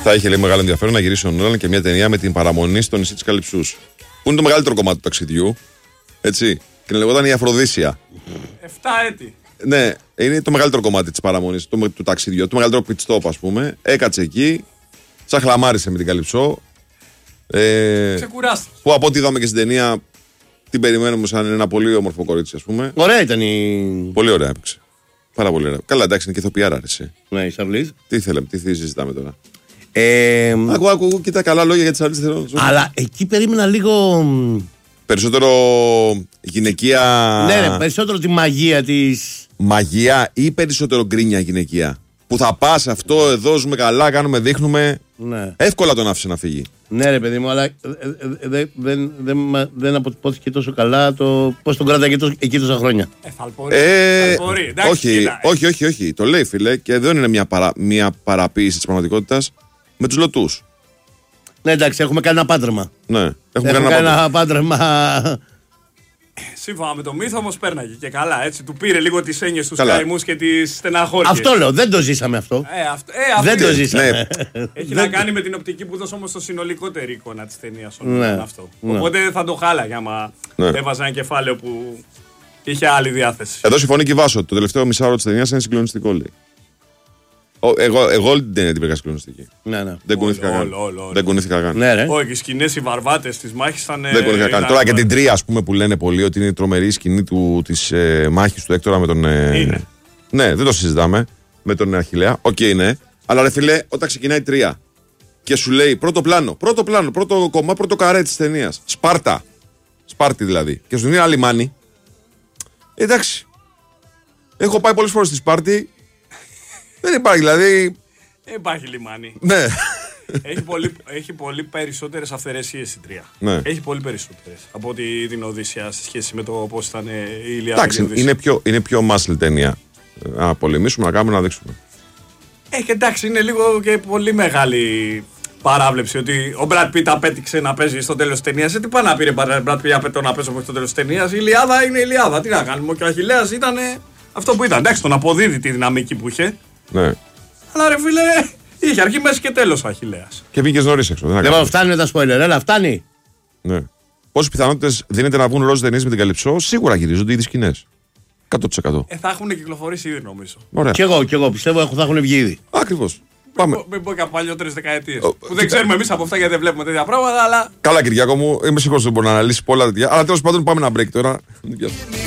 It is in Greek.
Θα είχε λέει μεγάλο ενδιαφέρον να γυρίσει ο Νόλαν και μια ταινία με την παραμονή στο νησί της Καλυψούς. Που είναι το μεγαλύτερο κομμάτι του ταξιδιού. Έτσι. Και λεγόταν η Αφροδίσια. 7 έτη. Ναι, είναι το μεγαλύτερο κομμάτι της παραμονής του ταξιδιού. Το μεγαλύτερο pit stop, ας πούμε. Έκατσε εκεί. Σαν χλαμάρισε με την Καλυψό. Ξεκουράστηκε. Που από ό,τι είδαμε και στην ταινία την περιμένουμε σαν ένα πολύ όμορφο κορίτσι, ας πούμε. Ωραία ήταν η. Πολύ ωραία έπαιξε. Πάρα πολύ ωραία. Καλά, εντάξει, είναι και ηθοποιάρα, αρέσει. Ναι, η Σαβλής. Τι συζητάμε τώρα. Ακούω και τα καλά λόγια για τις άλλες θέλω. Αλλά εκεί περίμενα λίγο. Περισσότερο γυναικεία. Ναι, περισσότερο τη μαγεία της. Μαγεία ή περισσότερο γκρίνια γυναικεία. Που θα πας αυτό, εδώ ζούμε καλά, κάνουμε, δείχνουμε. Ναι. Εύκολα τον άφησε να φύγει. Ναι, ρε παιδί μου, αλλά δεν αποτυπώθηκε τόσο καλά το πώς τον κράταγε εκεί τόσα χρόνια. Θαλπορεί. Όχι. Το λέει, φίλε, και δεν είναι μια παραποίηση της πραγματικότητας με τους λωτούς. Ναι, εντάξει, έχουμε κάνει ένα πάντρεμα. Ναι, έχουμε κάνει ένα πάντρεμα. Σύμφωνα με το μύθο όμως πέρναγε και καλά, έτσι. Του πήρε λίγο τις έννοιες, τους καημούς και τις στεναχώριες. Αυτό λέω, δεν το ζήσαμε αυτό. Δεν το ζήσαμε. Έχει να κάνει με την οπτική που δώσε όμως το συνολικότερη εικόνα της ταινίας. Αυτό. Οπότε θα το χάλαγε άμα έβαζε ένα κεφάλαιο που είχε άλλη διάθεση. Εδώ συμφωνεί και η Βάσο. Το τελευταίο μισάωρο της ταινίας είναι συγκλονιστικό, λέει. Εγώ όλη την ταινία την βρήκα συγκλονιστική. Ναι. Δεν κουνήθηκα καν. Ναι, όχι, οι σκηνές, οι βαρβάτες της μάχης ήταν. Δεν κουνήθηκα καν. Τώρα και την 3, ας πούμε, που λένε πολλοί ότι είναι η τρομερή σκηνή της μάχης του Έκτορα με τον. Είναι. Ναι, δεν το συζητάμε. Με τον Αχιλλέα. Οκ, ναι. Αλλά ρε φιλέ, όταν ξεκινάει η 3 και σου λέει πρώτο πλάνο, πρώτο κομμάτι, πρώτο καρέ της ταινίας. Σπάρτη δηλαδή. Και σου δίνει ένα λιμάνι. Εντάξει. Έχω πάει πολλές φορές στη Σπάρτη. Δεν υπάρχει δηλαδή. Δεν υπάρχει λιμάνι. Ναι. Έχει πολύ περισσότερες αυθαιρεσίες η 3. Ναι. Έχει πολύ περισσότερες από ότι την Οδύσσεια σε σχέση με το πώς ήταν η Ιλιάδα. Εντάξει, είναι πιο muscle ταινία. Να πολεμήσουμε, να κάνουμε, να δείξουμε. Και εντάξει, είναι λίγο και πολύ μεγάλη παράβλεψη ότι ο Μπραντ Πιτ απέτυξε να παίζει στο τέλος της ταινίας. Τι πάει να πει, Μπραντ Πιτ απέτω να παίζω μέχρι το τέλος της ταινίας. Η Ιλιάδα είναι η Ιλιάδα. Τι να κάνουμε. Και ο Αχιλλέας ήταν αυτό που ήταν. Εντάξει, τον αποδίδει τη δυναμική που είχε. Ναι. Αλλά ρε φίλε, είχε αρχή, μέση και τέλος ο Αχιλλέας. Και βγήκε νωρίς έξω. Δεν φτάνει τα spoiler, έλα, φτάνει. Ναι. Πόσες πιθανότητες δίνεται να βγουν ροζ ταινίες με την Καλυψό, σίγουρα γυρίζονται ήδη σκηνές. 100%. Θα έχουν κυκλοφορήσει ήδη νομίζω. Ωραία. Κι εγώ πιστεύω θα έχουν βγει ήδη. Ακριβώς. Πάμε. Μην πω και από παλιότερες δεκαετίες. Που δεν ξέρουμε εμείς από αυτά γιατί δεν βλέπουμε τέτοια πράγματα, αλλά. Καλά, Κυριάκο μου, είμαι σίγουρος ότι μπορεί να αναλύσει πολλά τέτοια. Αλλά τέλος πάντων πάμε ένα break τώρα.